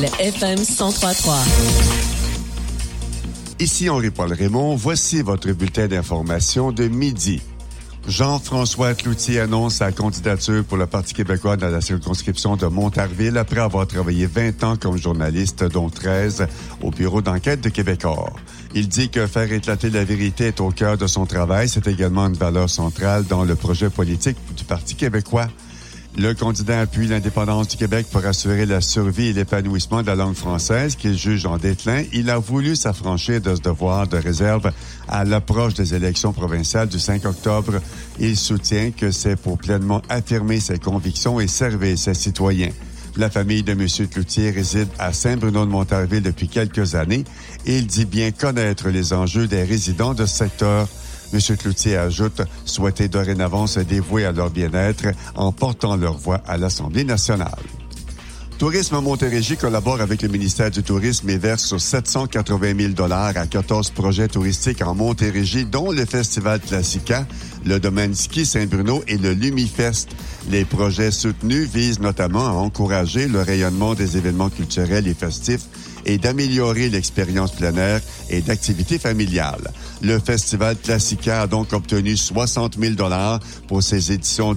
Le FM 103.3. Ici Henri-Paul Raymond, voici votre bulletin d'information de midi. Jean-François Cloutier annonce sa candidature pour le Parti québécois dans la circonscription de Montarville après avoir travaillé 20 ans comme journaliste, dont 13 au bureau d'enquête de Québecor. Il dit que faire éclater la vérité est au cœur de son travail. C'est également une valeur centrale dans le projet politique du Parti québécois. Le candidat appuie l'indépendance du Québec pour assurer la survie et l'épanouissement de la langue française qu'il juge en déclin. Il a voulu s'affranchir de ce devoir de réserve à l'approche des élections provinciales du 5 octobre. Il soutient que c'est pour pleinement affirmer ses convictions et servir ses citoyens. La famille de M. Cloutier réside à Saint-Bruno-de-Montarville depuis quelques années et il dit bien connaître les enjeux des résidents de ce secteur. M. Cloutier ajoute souhaiter dorénavant se dévouer à leur bien-être en portant leur voix à l'Assemblée nationale. Tourisme Montérégie collabore avec le ministère du Tourisme et verse 780 000 $ à 14 projets touristiques en Montérégie, dont le Festival Classica, le domaine ski Saint-Bruno et le Lumifest. Les projets soutenus visent notamment à encourager le rayonnement des événements culturels et festifs et d'améliorer l'expérience plein air et d'activités familiales. Le Festival Classica a donc obtenu 60 000 $ pour ses éditions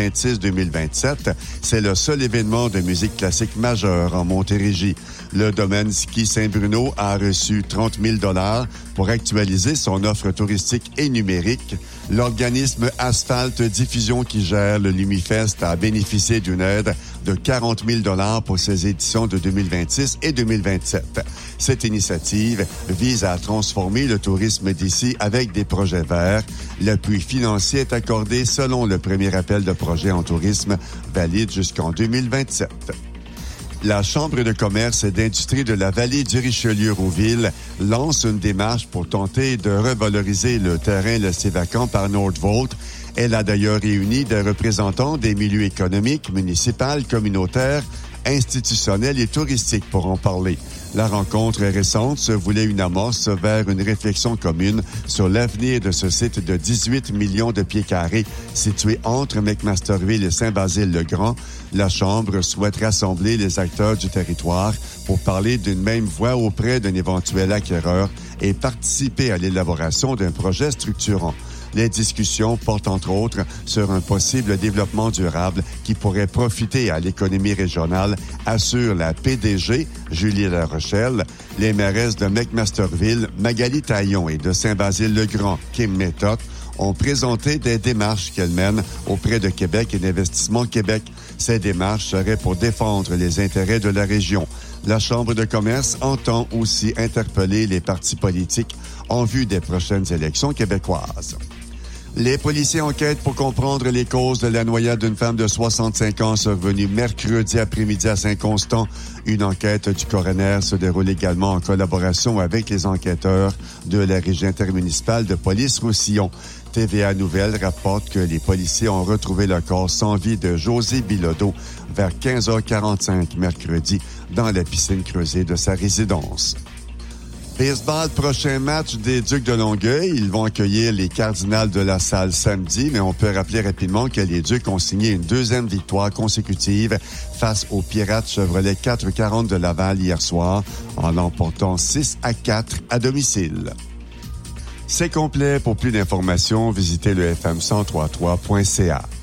2026-2027. C'est le seul événement de musique classique majeur en Montérégie. Le domaine ski Saint-Bruno a reçu 30 000 $ pour actualiser son offre touristique et numérique. L'organisme Asphalte Diffusion qui gère le Lumifest a bénéficié d'une aide de 40 000 $ pour ses éditions de 2026 et 2027. Cette initiative vise à transformer le tourisme d'ici avec des projets verts. L'appui financier est accordé selon le premier appel de projet en tourisme valide jusqu'en 2027. La Chambre de commerce et d'industrie de la vallée du Richelieu-Rouville lance une démarche pour tenter de revaloriser le terrain laissé vacant par Nordvolt. Elle a d'ailleurs réuni des représentants des milieux économiques, municipaux, communautaires, institutionnels et touristiques pour en parler. La rencontre récente se voulait une amorce vers une réflexion commune sur l'avenir de ce site de 18 millions de pieds carrés situé entre McMasterville et Saint-Basile-le-Grand. La Chambre souhaite rassembler les acteurs du territoire pour parler d'une même voix auprès d'un éventuel acquéreur et participer à l'élaboration d'un projet structurant. Les discussions portent entre autres sur un possible développement durable qui pourrait profiter à l'économie régionale, assure la PDG, Julie Larochelle. Les mairesses de McMasterville, Magali Taillon et de Saint-Basile-le-Grand, Kim Méthode, ont présenté des démarches qu'elles mènent auprès de Québec et d'Investissement Québec. Ces démarches seraient pour défendre les intérêts de la région. La Chambre de commerce entend aussi interpeller les partis politiques en vue des prochaines élections québécoises. Les policiers enquêtent pour comprendre les causes de la noyade d'une femme de 65 ans survenue mercredi après-midi à Saint-Constant. Une enquête du coroner se déroule également en collaboration avec les enquêteurs de la régie intermunicipale de police Roussillon. TVA Nouvelles rapporte que les policiers ont retrouvé le corps sans vie de José Bilodeau vers 15h45 mercredi dans la piscine creusée de sa résidence. Baseball, prochain match des Ducs de Longueuil. Ils vont accueillir les Cardinals de la Salle samedi, mais on peut rappeler rapidement que les Ducs ont signé une deuxième victoire consécutive face aux Pirates Chevrolet 440 de Laval hier soir en l'emportant 6-4 à domicile. C'est complet. Pour plus d'informations, visitez le fm1033.ca.